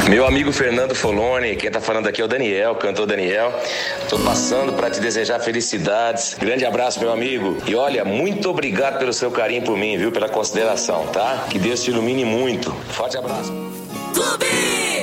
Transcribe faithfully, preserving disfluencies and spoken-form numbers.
Meu amigo Fernando Foloni, quem tá falando aqui é o Daniel, cantor Daniel. Tô passando para te desejar felicidades. Grande abraço, meu amigo. E olha, muito obrigado pelo seu carinho por mim, viu? Pela consideração, tá? Que Deus te ilumine muito. Forte abraço. Clube!